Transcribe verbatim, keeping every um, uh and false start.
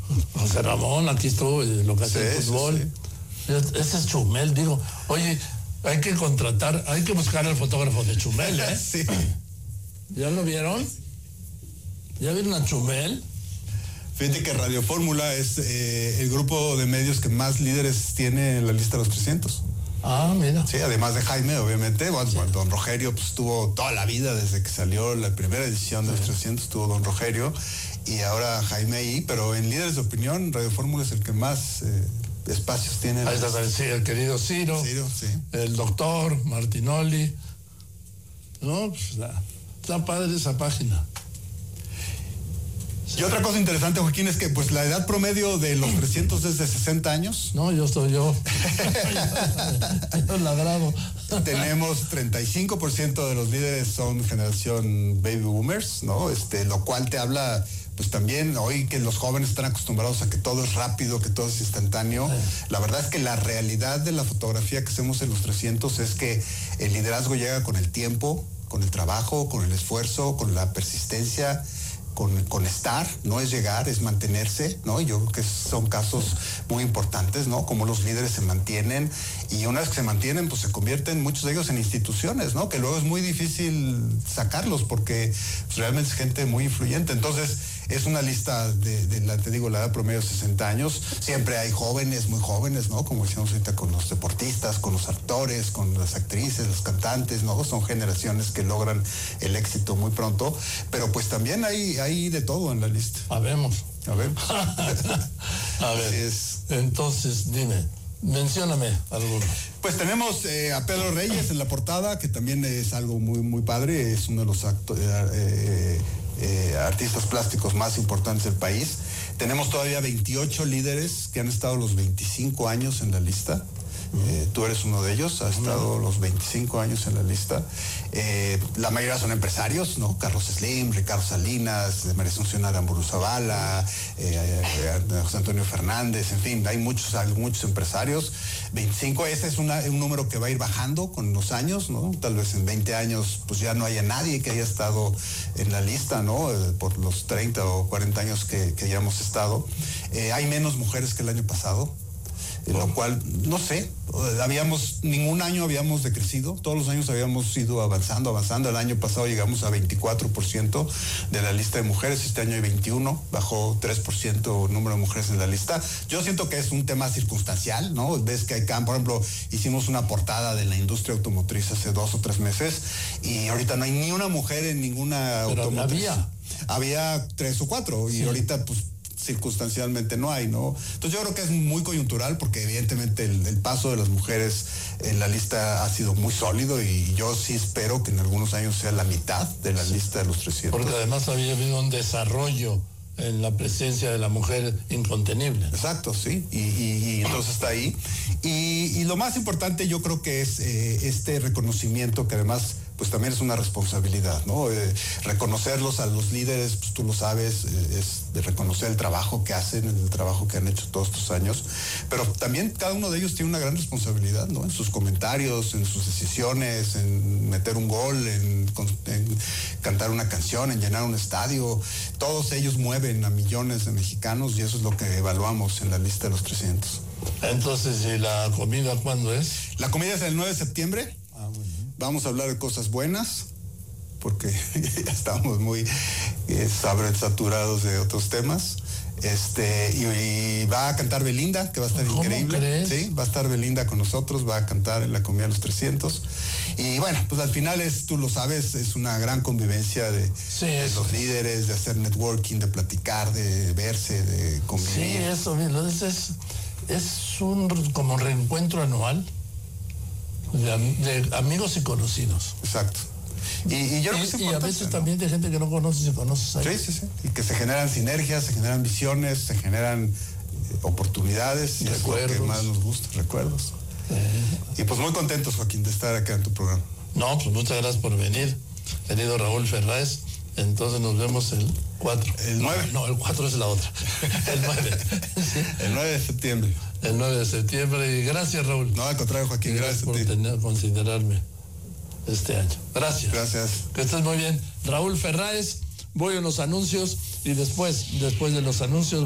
José Ramón, aquí estuvo, lo que hace el fútbol. Sí, sí. Ese es Chumel, digo, oye, hay que contratar, hay que buscar al fotógrafo de Chumel, ¿eh? Sí. ¿Ya lo vieron? ¿Ya vieron a Chumel? Fíjate que Radio Fórmula es eh, el grupo de medios que más líderes tiene en la lista de los trescientos. Ah, mira. Sí, además de Jaime, obviamente. Bueno, sí. Don Rogerio pues tuvo toda la vida desde que salió la primera edición de sí. los trescientos, tuvo Don Rogerio. Y ahora Jaime ahí, pero en líderes de opinión, Radio Fórmula es el que más eh, espacios tiene. Ahí está, sí, el querido Ciro. Ciro, sí. El doctor Martinoli. No, pues está, está padre esa página. Y otra cosa interesante, Joaquín, es que pues la edad promedio de los trescientos es de sesenta años. No, yo estoy yo. Yo ladrado. Tenemos treinta y cinco por ciento de los líderes son generación baby boomers, ¿no? Este, lo cual te habla, pues también hoy que los jóvenes están acostumbrados a que todo es rápido, que todo es instantáneo. Sí. La verdad es que la realidad de la fotografía que hacemos en los trescientos es que el liderazgo llega con el tiempo, con el trabajo, con el esfuerzo, con la persistencia. Con, con estar, no es llegar, es mantenerse, ¿no? Yo creo que son casos muy importantes, ¿no? Como los líderes se mantienen y una vez que se mantienen, pues se convierten muchos de ellos en instituciones, ¿no? Que luego es muy difícil sacarlos porque pues, realmente es gente muy influyente. Entonces, es una lista de, de la, te digo, la edad promedio de sesenta años. Siempre hay jóvenes, muy jóvenes, ¿no? Como decíamos ahorita con los deportistas, con los actores, con las actrices, los cantantes, ¿no? Son generaciones que logran el éxito muy pronto. Pero pues también hay, hay de todo en la lista. Habemos. Habemos. A ver, es. Entonces, dime, mencióname alguno. Pues tenemos eh, a Pedro Reyes en la portada, que también es algo muy, muy padre. Es uno de los actores... Eh, Eh, artistas plásticos más importantes del país. Tenemos todavía veintiocho líderes que han estado los veinticinco años en la lista. Eh, tú eres uno de ellos, has estado los veinticinco años en la lista. Eh, la mayoría son empresarios, ¿no? Carlos Slim, Ricardo Salinas, María Asunción Aramburu Zavala, eh, eh, José Antonio Fernández, en fin, hay muchos, hay muchos empresarios. veinticinco, ese es una, un número que va a ir bajando con los años, ¿no? Tal vez en veinte años pues ya no haya nadie que haya estado en la lista, ¿no? Eh, por los treinta o cuarenta años que, que hayamos estado. Eh, hay menos mujeres que el año pasado. Lo cual, no sé, habíamos, ningún año habíamos decrecido, todos los años habíamos ido avanzando, avanzando. El año pasado llegamos a veinticuatro por ciento de la lista de mujeres, este año hay veintiuno, bajó tres por ciento el número de mujeres en la lista. Yo siento que es un tema circunstancial, ¿no? Ves que hay, por ejemplo, hicimos una portada de la industria automotriz hace dos o tres meses y ahorita no hay ni una mujer en ninguna Pero automotriz. Había. Había tres o cuatro y sí. Ahorita pues circunstancialmente no hay, ¿no? Entonces yo creo que es muy coyuntural porque evidentemente el, el paso de las mujeres en la lista ha sido muy sólido y yo sí espero que en algunos años sea la mitad de la sí. lista de los trescientos. Porque además había habido un desarrollo en la presencia de la mujer incontenible. Exacto, sí, y, y, y entonces está ahí. Y, y lo más importante yo creo que es eh, este reconocimiento que además pues también es una responsabilidad, ¿no? Eh, reconocerlos a los líderes, pues tú lo sabes, eh, es de reconocer el trabajo que hacen, el trabajo que han hecho todos estos años, pero también cada uno de ellos tiene una gran responsabilidad, ¿no? En sus comentarios, en sus decisiones, en meter un gol, en, en cantar una canción, en llenar un estadio. Todos ellos mueven a millones de mexicanos y eso es lo que evaluamos en la lista de los trescientos. Entonces, ¿y la comida cuándo es? La comida es el nueve de septiembre. Ah, bueno. Vamos a hablar de cosas buenas, porque ya estamos muy eh, saturados de otros temas. Este, y, y va a cantar Belinda, que va a estar ¿Cómo increíble. crees? Sí, va a estar Belinda con nosotros, va a cantar en la comida de los trescientos. Y bueno, pues al final es, tú lo sabes, es una gran convivencia de, sí, de los líderes, de hacer networking, de platicar, de verse, de convivir. Sí, eso mismo, es, es, es un como reencuentro anual. De, de amigos y conocidos. Exacto. Y, y yo creo que es y, y a veces ¿no? también de gente que no conoces y conoces ahí. Sí, sí, sí. Y que se generan sinergias, se generan visiones, se generan eh, oportunidades. Y es lo que más nos gusta, recuerdos. Eh. Y pues muy contentos, Joaquín, de estar acá en tu programa. No, pues muchas gracias por venir, querido Raúl Ferráez. Entonces nos vemos el cuatro. El nueve. No, el cuatro es la otra. El nueve. ¿Sí? El nueve de septiembre. El nueve de septiembre. Y gracias, Raúl. No, al contrario, Joaquín. Gracias, gracias por tener, considerarme este año. Gracias. Gracias. Que estés muy bien. Raúl Ferráez, voy a los anuncios y después, después de los anuncios...